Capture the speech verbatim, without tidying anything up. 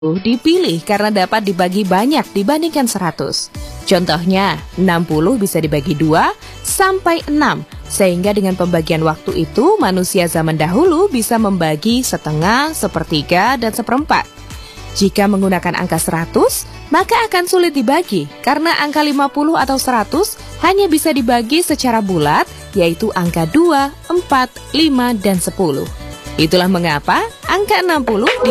dipilih karena dapat dibagi banyak dibandingkan seratus. Contohnya, enam puluh bisa dibagi dua sampai enam, sehingga dengan pembagian waktu itu manusia zaman dahulu bisa membagi setengah, sepertiga, dan seperempat. Jika menggunakan angka seratus, maka akan sulit dibagi karena angka lima puluh atau seratus hanya bisa dibagi secara bulat, yaitu angka dua, empat, lima, dan sepuluh. Itulah mengapa angka enam puluh